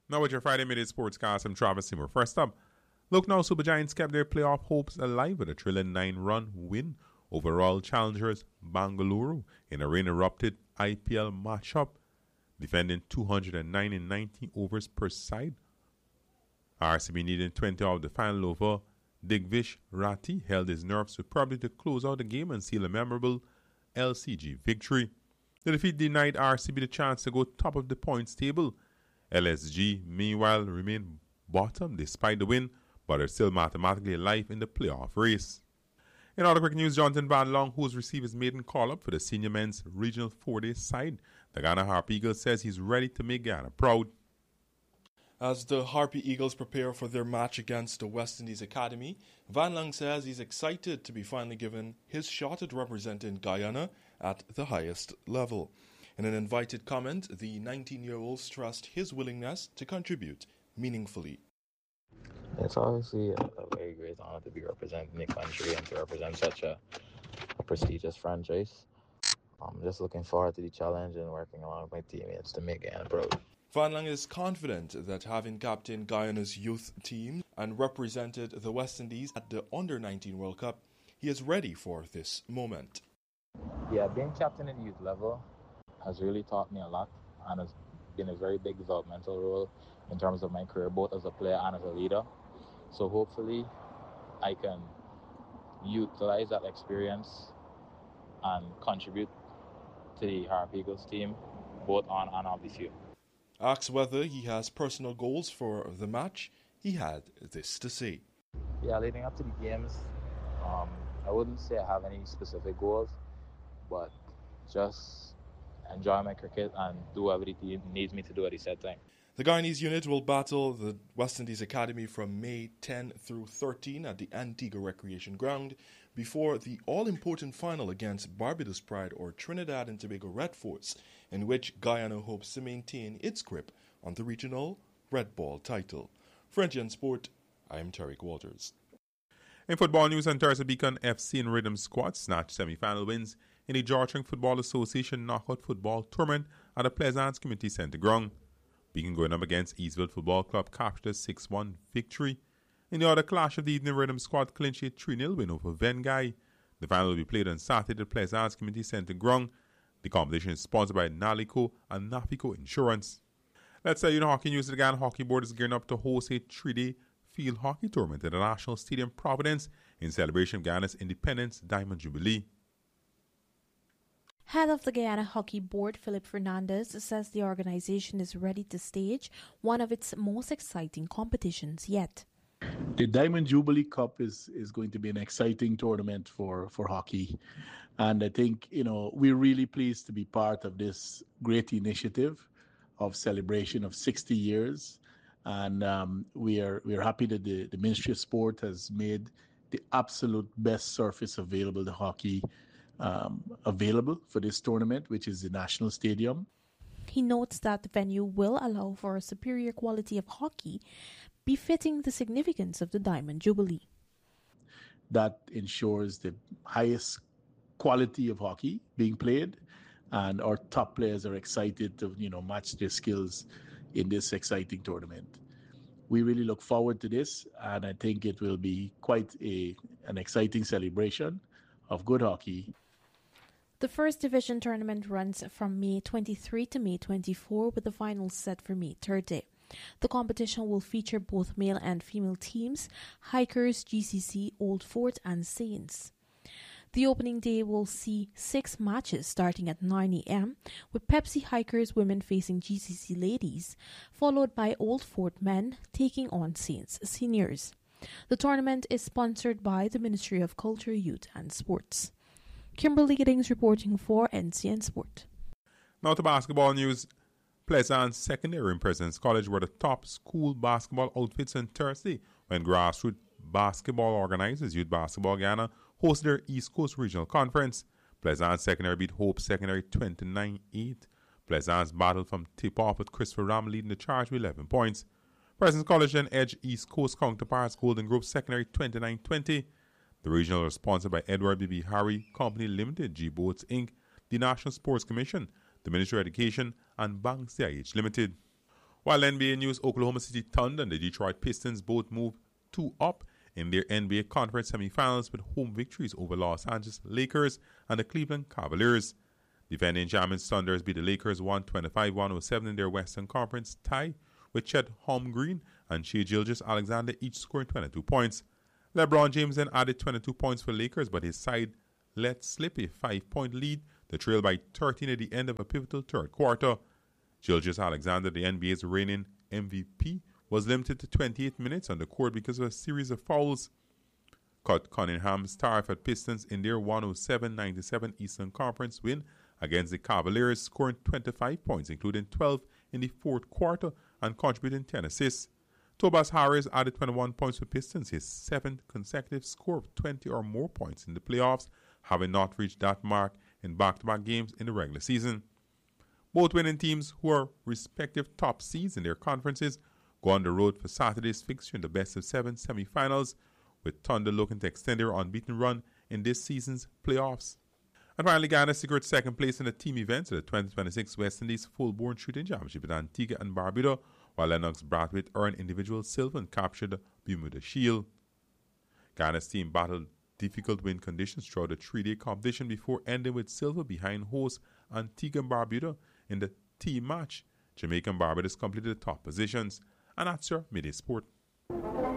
Now with your Friday Midday Sportscast, I'm Travis Simmer. First up, Lucknow Super Giants kept their playoff hopes alive with a thrilling 9-run win over Royal Challengers Bangalore in a rain-erupted IPL matchup, defending 209 in 90 overs per side. RCB needing 20 of the final over. Digvish Ratty held his nerve superbly to close out the game and seal a memorable LCG victory. The defeat denied RCB the chance to go top of the points table. LSG, meanwhile, remained bottom despite the win, but are still mathematically alive in the playoff race. In other quick news, Jonathan Van Long, who has received his maiden call-up for the senior men's regional 4-day side, the Ghana Harp Eagles says he's ready to make Ghana proud. As the Harpy Eagles prepare for their match against the West Indies Academy, Van Lang says he's excited to be finally given his shot at representing Guyana at the highest level. In an invited comment, the 19-year-old stressed his willingness to contribute meaningfully. It's obviously a very great honor to be representing the country and to represent such a prestigious franchise. I'm just looking forward to the challenge and working along with my teammates to make Guyana proud. Van Lang is confident that having captained Guyana's youth team and represented the West Indies at the Under-19 World Cup, he is ready for this moment. Yeah, being captain at youth level has really taught me a lot and has been a very big developmental role in terms of my career, both as a player and as a leader. So hopefully I can utilize that experience and contribute to the Harp Eagles team, both on and off the field. Asked whether he has personal goals for the match, he had this to say. Yeah, leading up to the games, I wouldn't say I have any specific goals, but just enjoy my cricket and do whatever the team needs me to do at the set time. The Guyanese unit will battle the West Indies Academy from May 10 through 13 at the Antigua Recreation Ground before the all-important final against Barbados Pride or Trinidad and Tobago Red Force, in which Guyana hopes to maintain its grip on the regional Red Ball title. French and Sport, I am Tariq Walters. In football news, on Thursday, Beacon FC and Rhythm Squad snatched semi-final wins in the Georgian Football Association Knockout Football Tournament at the Plaisance Community Centre ground. Beacon going up against Eastville Football Club captured a 6-1 victory. In the other clash of the evening, Rhythm Squad clinched a 3-0 win over Vengai. The final will be played on Saturday at the Plaisance Community Centre ground. The competition is sponsored by Nalico and Nafico Insurance. Let's say, hockey news. The Ghana Hockey Board is gearing up to host a 3-day field hockey tournament at the National Stadium Providence in celebration of Ghana's Independence Diamond Jubilee. Head of the Guyana Hockey Board, Philip Fernandez, says the organization is ready to stage one of its most exciting competitions yet. The Diamond Jubilee Cup is going to be an exciting tournament for hockey. And I think, we're really pleased to be part of this great initiative of celebration of 60 years. And we're happy that the Ministry of Sport has made the absolute best surface available to hockey available for this tournament, which is the National Stadium. He notes that the venue will allow for a superior quality of hockey, befitting the significance of the Diamond Jubilee. That ensures the highest quality of hockey being played, and our top players are excited to match their skills in this exciting tournament. We really look forward to this, and I think it will be quite an exciting celebration of good hockey. The first division tournament runs from May 23 to May 24 with the final set for May 30. The competition will feature both male and female teams, Hikers, GCC, Old Fort and Saints. The opening day will see 6 matches starting at 9 a.m. with Pepsi Hikers women facing GCC ladies, followed by Old Fort men taking on Saints seniors. The tournament is sponsored by the Ministry of Culture, Youth and Sports. Kimberly Giddings reporting for NCN Sport. Now to basketball news. Plaisance Secondary in President's College were the top school basketball outfits on Thursday when grassroots basketball organizers Youth Basketball Ghana hosted their East Coast Regional Conference. Plaisance Secondary beat Hope Secondary 29-8. Plaisance battled from tip-off with Christopher Ram leading the charge with 11 points. President's College then edged East Coast counterparts Golden Grove Secondary 29-20. The regional was sponsored by Edward B.B. Harry Company Limited, G Boats Inc., the National Sports Commission, the Ministry of Education, and Bank CIH Limited. While NBA news, Oklahoma City Thunder and the Detroit Pistons both moved 2 up in their NBA Conference semifinals with home victories over Los Angeles Lakers and the Cleveland Cavaliers. Defending champions Thunders beat the Lakers 125-107 in their Western Conference tie, with Chet Holmgren and Shai Gilgeous-Alexander each scoring 22 points. LeBron James then added 22 points for Lakers, but his side let slip a 5-point lead to trail by 13 at the end of a pivotal third quarter. Gilgeous-Alexander, the NBA's reigning MVP, was limited to 28 minutes on the court because of a series of fouls. Cut Cunningham starred for Pistons in their 107-97 Eastern Conference win against the Cavaliers, scoring 25 points, including 12 in the fourth quarter and contributing 10 assists. Tobias Harris added 21 points for Pistons, his 7th consecutive score of 20 or more points in the playoffs, having not reached that mark in back-to-back games in the regular season. Both winning teams, who are respective top seeds in their conferences, go on the road for Saturday's fixture in the best-of-7 semifinals, with Thunder looking to extend their unbeaten run in this season's playoffs. And finally, Ghana secured second place in the team events at the 2026 West Indies Full-Born Shooting Championship in Antigua and Barbuda, while Lennox Brathwaite earned individual silver and captured the Bermuda Shield. Ghana's team battled difficult wind conditions throughout the 3-day competition before ending with silver behind host Antigua and Barbuda in the team match. Jamaica and Barbados completed the top positions. And that's your Midday Sport.